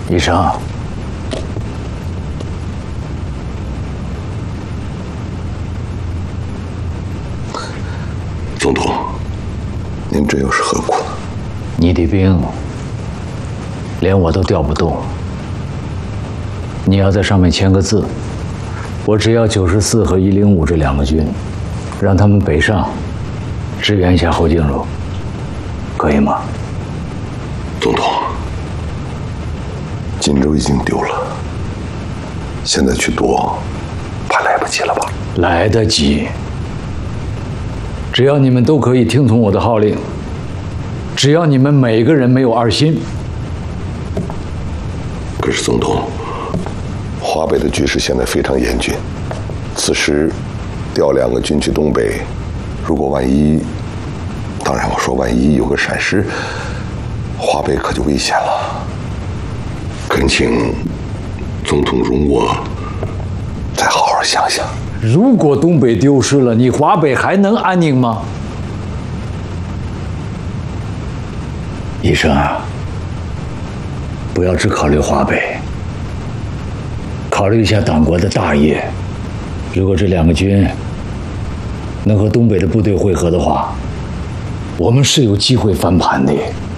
医生， 总统，您这又是何苦呢？ 你的兵连我都调不动，你要在上面签个字，我只要94和105这2个军，让他们北上，支援一下后颈路，可以吗？ 总统，锦州已经丢了，现在去夺，怕来不及了吧？ 来得及，只要你们都可以听从我的号令，只要你们每个人没有二心。 可是总统，华北的局势现在非常严峻，此时调2个军去东北，如果万一，当然我说万一有个闪失，华北可就危险了。恳请总统容我再好好想想。 如果东北丢失了，你华北还能安宁吗？医生啊，不要只考虑华北，考虑一下党国的大业。如果这2个军能和东北的部队会合的话，我们是有机会翻盘的。